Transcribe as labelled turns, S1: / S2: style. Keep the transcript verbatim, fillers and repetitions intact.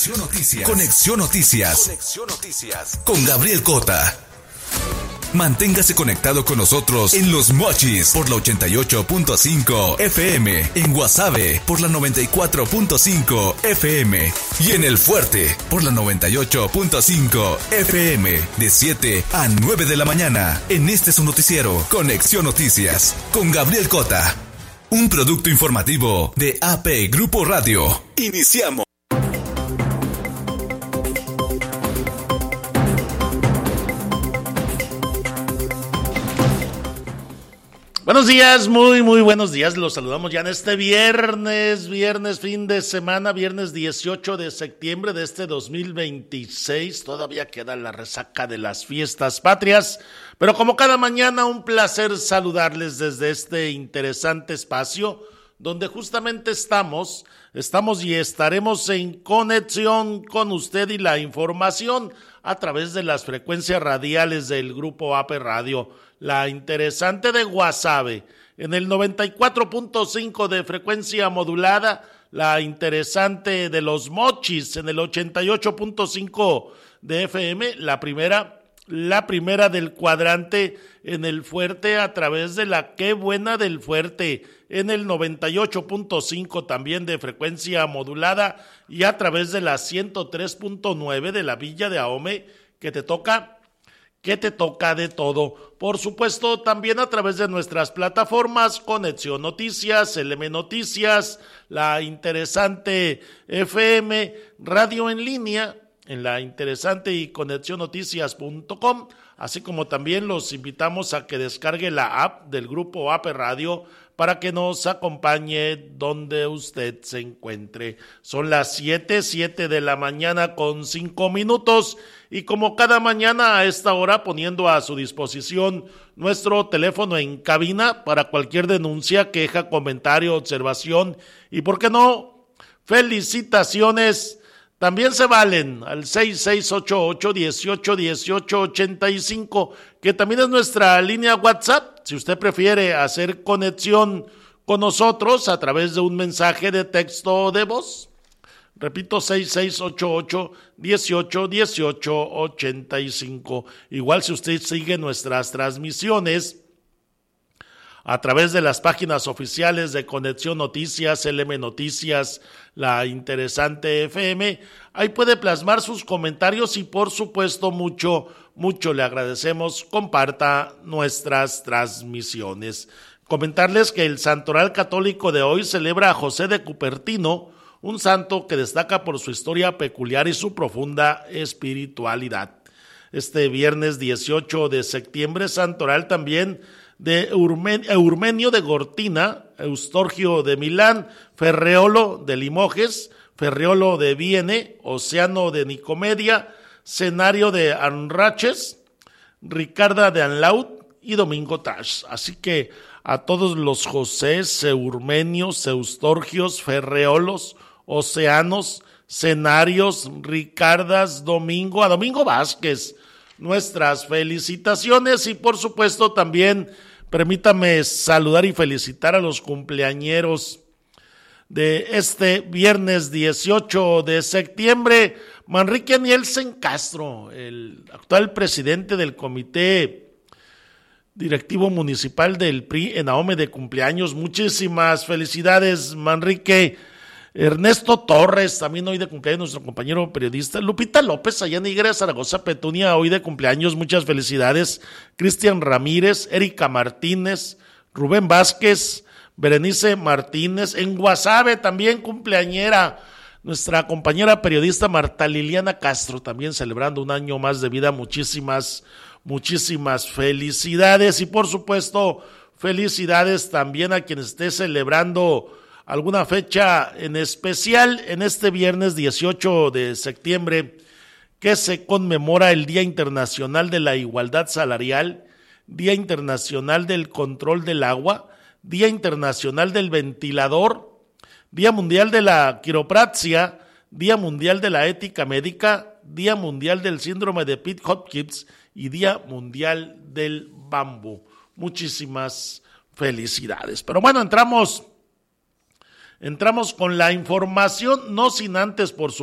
S1: Conexión Noticias. Conexión Noticias. Conexión Noticias. Con Gabriel Cota. Manténgase conectado con nosotros en Los Mochis por la ochenta y ocho punto cinco F M, en Guasave por la noventa y cuatro punto cinco F M y en El Fuerte por la noventa y ocho punto cinco F M de siete a nueve de la mañana. En este su noticiero, Conexión Noticias, con Gabriel Cota. Un producto informativo de A P Grupo Radio. Iniciamos.
S2: Buenos días, muy, muy buenos días. Los saludamos ya en este viernes, viernes, fin de semana, viernes dieciocho de septiembre de este dos mil veintiséis. Todavía queda la resaca de las fiestas patrias, pero como cada mañana, un placer saludarles desde este interesante espacio donde justamente estamos, estamos y estaremos en conexión con usted y la información a través de las frecuencias radiales del Grupo A P Radio. La interesante de Guasave, en el noventa y cuatro punto cinco de frecuencia modulada, la interesante de Los Mochis, en el ochenta y ocho punto cinco de F M, la primera, la primera del cuadrante en El Fuerte a través de la Qué Buena del Fuerte, en el noventa y ocho punto cinco también de frecuencia modulada y a través de la ciento tres punto nueve de la Villa de Ahome, que te toca... que te toca de todo. Por supuesto, también a través de nuestras plataformas, Conexión Noticias, L M Noticias, la interesante F M, Radio en Línea, en la interesante y conexión noticias punto com, así como también los invitamos a que descargue la app del Grupo A P Radio para que nos acompañe donde usted se encuentre. Son las siete, siete de la mañana con cinco minutos y como cada mañana a esta hora poniendo a su disposición nuestro teléfono en cabina para cualquier denuncia, queja, comentario, observación y, ¿por qué no?, felicitaciones. También se valen al seis seis ocho ocho, dieciocho, dieciocho, ochenta y cinco, que también es nuestra línea WhatsApp, si usted prefiere hacer conexión con nosotros a través de un mensaje de texto o de voz. Repito, seis seis ocho ocho, dieciocho, dieciocho, ochenta y cinco. Igual si usted sigue nuestras transmisiones a través de las páginas oficiales de Conexión Noticias, L M Noticias, la interesante F M, ahí puede plasmar sus comentarios y por supuesto mucho, mucho le agradecemos, comparta nuestras transmisiones. Comentarles que el Santoral Católico de hoy celebra a José de Cupertino, un santo que destaca por su historia peculiar y su profunda espiritualidad. Este viernes dieciocho de septiembre, Santoral también de Eurmenio de Gortina, Eustorgio de Milán, Ferreolo de Limoges, Ferreolo de Viene, Oceano de Nicomedia, Cenario de Anraches, Ricarda de Anlaut y Domingo Tash. Así que a todos los Josés, Eurmenios, Eustorgios, Ferreolos, Oceanos, Cenarios, Ricardas, Domingo, a Domingo Vázquez, nuestras felicitaciones y por supuesto también permítame saludar y felicitar a los cumpleañeros de este viernes dieciocho de septiembre. Manrique Nielsen Castro, el actual presidente del Comité Directivo Municipal del P R I en Ahome, de cumpleaños. Muchísimas felicidades, Manrique. Ernesto Torres, también hoy de cumpleaños, nuestro compañero periodista. Lupita López, allá en Higuera, Zaragoza, Petunia, hoy de cumpleaños, muchas felicidades. Cristian Ramírez, Erika Martínez, Rubén Vázquez, Berenice Martínez, en Guasave también cumpleañera, nuestra compañera periodista Marta Liliana Castro, también celebrando un año más de vida. Muchísimas, muchísimas felicidades y por supuesto felicidades también a quien esté celebrando alguna fecha en especial en este viernes dieciocho de septiembre, que se conmemora el Día Internacional de la Igualdad Salarial, Día Internacional del Control del Agua, Día Internacional del Ventilador, Día Mundial de la Quiropraxia, Día Mundial de la Ética Médica, Día Mundial del Síndrome de Pitt-Hopkins y Día Mundial del Bambú. Muchísimas felicidades. Pero bueno, entramos... Entramos con la información, no sin antes, por supuesto,